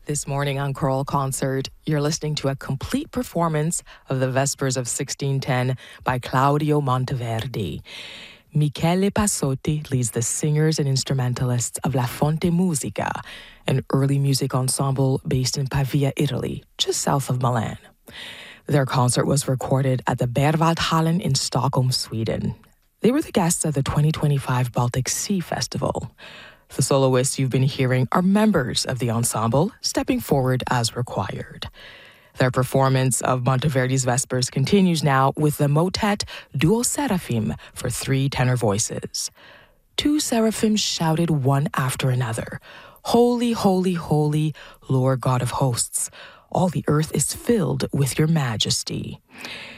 This morning on Choral Concert, you're listening to a complete performance of the Vespers of 1610 by Claudio Monteverdi. Michele Passotti leads the singers and instrumentalists of La Fonte Musica, an early music ensemble based in Pavia, Italy, just south of Milan. Their concert was recorded at the Berwaldhallen in Stockholm, Sweden. They were the guests of the 2025 Baltic Sea Festival. The soloists you've been hearing are members of the ensemble, stepping forward as required. Their performance of Monteverdi's Vespers continues now with the motet Duo Seraphim for 3 tenor voices. 2 seraphims shouted one after another, "Holy, holy, holy, Lord God of hosts, all the earth is filled with your majesty."